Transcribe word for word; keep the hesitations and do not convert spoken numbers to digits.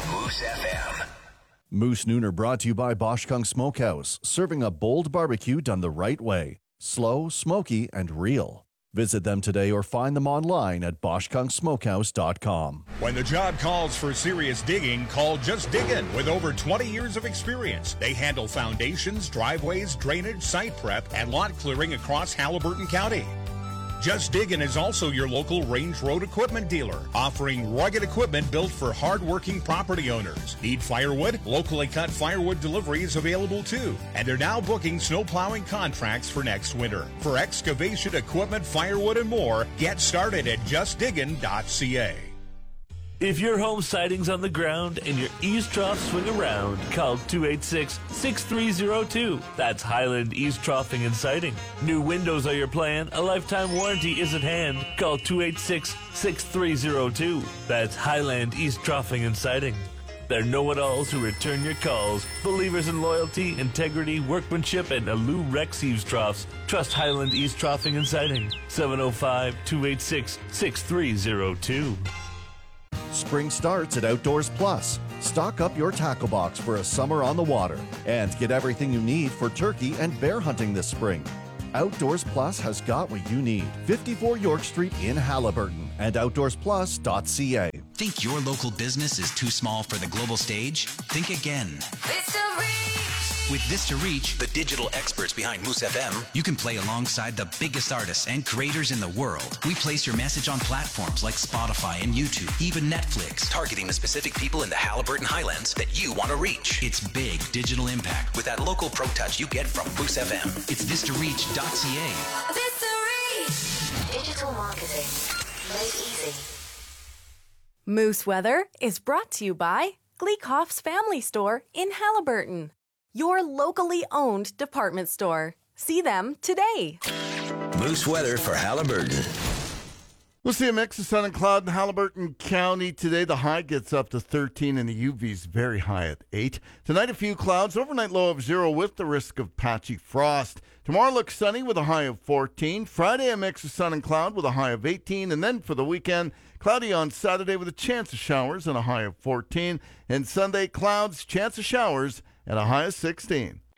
Moose F M. Moose Nooner brought to you by Bosch Kung Smokehouse, serving a bold barbecue done the right way. Slow, smoky, and real. Visit them today or find them online at bosch kung smokehouse dot com. When the job calls for serious digging, call Just Diggin' with over twenty years of experience. They handle foundations, driveways, drainage, site prep, and lot clearing across Haliburton County. Just Diggin' is also your local Range Road equipment dealer, offering rugged equipment built for hard-working property owners. Need firewood? Locally cut firewood delivery is available too. And they're now booking snow plowing contracts for next winter. For excavation equipment, firewood, and more, get started at just diggin dot c a. If your home siding's on the ground and your eaves troughs swing around, call two eight six, six three zero two. That's Highland Eaves Troughing and Siding. New windows are your plan. A lifetime warranty is at hand. Call two eight six, six three zero two. That's Highland Eaves Troughing and Siding. They're know-it-alls who return your calls. Believers in loyalty, integrity, workmanship, and Alu Rex Eaves Troughs. Trust Highland Eaves Troughing and Siding. seven oh five, two eight six, six three zero two. Spring starts at Outdoors Plus. Stock up your tackle box for a summer on the water and get everything you need for turkey and bear hunting this spring. Outdoors Plus has got what you need. fifty-four York Street in Haliburton and outdoors plus dot c a. Think your local business is too small for the global stage? Think again. Vista Reach. With Vista Reach, The digital experts behind Moose F M. you can play alongside the biggest artists and creators in the world. We place your message on platforms like Spotify and YouTube, even Netflix. Targeting the specific people in the Haliburton Highlands that you want to reach. It's big digital impact. With that local pro touch you get from Moose F M. It's vista reach dot c a. Vista Reach. Digital marketing made easy. Moose Weather is brought to you by Gleekoff's Family Store in Haliburton, your locally owned department store. See them today. Moose weather for Haliburton. We'll see a mix of sun and cloud in Haliburton County today. The high gets up to thirteen and the U V's very high at eight. Tonight, a few clouds, overnight low of zero with the risk of patchy frost. Tomorrow looks sunny with a high of fourteen. Friday, a mix of sun and cloud with a high of eighteen. And then for the weekend, cloudy on Saturday with a chance of showers and a high of fourteen. And Sunday, clouds, chance of showers, and a high of sixteen.